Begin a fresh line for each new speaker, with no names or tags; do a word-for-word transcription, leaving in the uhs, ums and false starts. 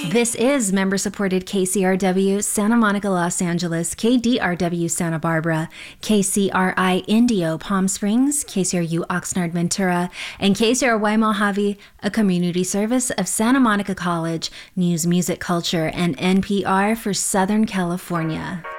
This is member-supported K C R W Santa Monica, Los Angeles, K D R W Santa Barbara, K C R I Indio Palm Springs, K C R U Oxnard Ventura, and K C R Y Mojave, a community service of Santa Monica College, News, Music, Culture, and N P R for Southern California.